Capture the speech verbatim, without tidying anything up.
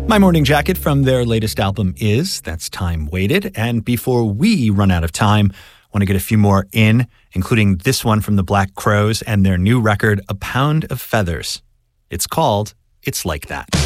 My Morning Jacket from their latest album is That's Time Waited. And before we run out of time, I want to get a few more in, including this one from the Black Crowes and their new record, A Pound of Feathers. It's called It's Like That.